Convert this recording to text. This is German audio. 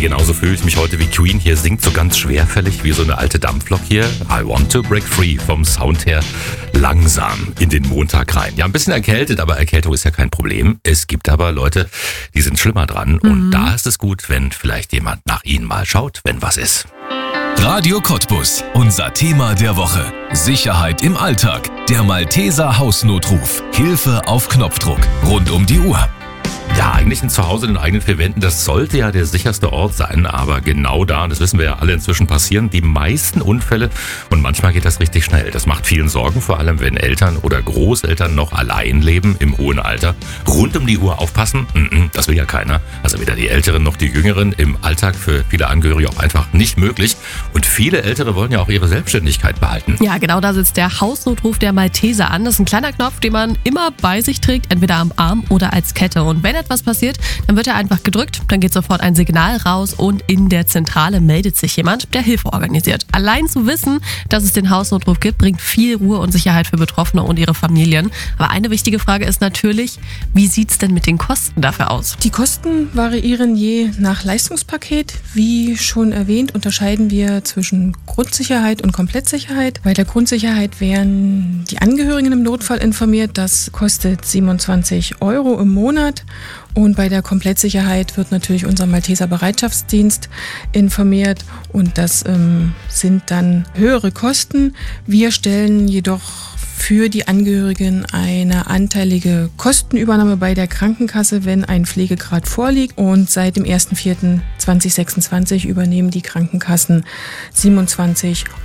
genauso fühle ich mich heute wie Queen. Hier singt so ganz schwerfällig wie so eine alte Dampflok hier. I want to break free, vom Sound her langsam in den Montag rein. Ja, ein bisschen erkältet, aber Erkältung ist ja kein Problem. Es gibt aber Leute, die sind schlimmer dran. Und da ist es gut, wenn vielleicht jemand nach ihnen mal schaut, wenn was ist. Radio Cottbus, unser Thema der Woche. Sicherheit im Alltag. Der Malteser Hausnotruf. Hilfe auf Knopfdruck. Rund um die Uhr. Ja, eigentlich ein Zuhause in den eigenen vier Wänden, das sollte ja der sicherste Ort sein, aber genau da, das wissen wir ja alle inzwischen, passieren die meisten Unfälle und manchmal geht das richtig schnell. Das macht vielen Sorgen, vor allem wenn Eltern oder Großeltern noch allein leben im hohen Alter. Rund um die Uhr aufpassen, das will ja keiner. Also weder die Älteren noch die Jüngeren, im Alltag für viele Angehörige auch einfach nicht möglich. Und viele Ältere wollen ja auch ihre Selbstständigkeit behalten. Ja, genau, da sitzt der Hausnotruf der Malteser an. Das ist ein kleiner Knopf, den man immer bei sich trägt, entweder am Arm oder als Kette. Und wenn etwas passiert, dann wird er einfach gedrückt, dann geht sofort ein Signal raus und in der Zentrale meldet sich jemand, der Hilfe organisiert. Allein zu wissen, dass es den Hausnotruf gibt, bringt viel Ruhe und Sicherheit für Betroffene und ihre Familien. Aber eine wichtige Frage ist natürlich, wie sieht es denn mit den Kosten dafür aus? Die Kosten variieren je nach Leistungspaket. Wie schon erwähnt, unterscheiden wir zwischen Grundsicherheit und Komplettsicherheit. Bei der Grundsicherheit werden die Angehörigen im Notfall informiert. Das kostet 27 € im Monat. Und bei der Komplettsicherheit wird natürlich unser Malteser Bereitschaftsdienst informiert und das sind dann höhere Kosten. Wir stellen jedoch für die Angehörigen eine anteilige Kostenübernahme bei der Krankenkasse, wenn ein Pflegegrad vorliegt. Und seit dem 1.4.2026 übernehmen die Krankenkassen 27